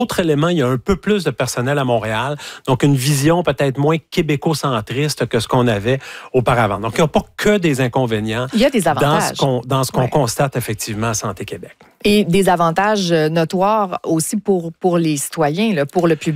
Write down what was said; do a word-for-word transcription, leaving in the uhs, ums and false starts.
Autre élément, il y a un peu plus de personnel à Montréal, donc une vision peut-être moins québéco-centriste que ce qu'on avait auparavant. Donc, il n'y a pas que des inconvénients. Il y a des avantages. Dans ce qu'on, dans ce qu'on ouais. constate effectivement à Santé Québec. Et des avantages notoires aussi pour, pour les citoyens, là, pour le public.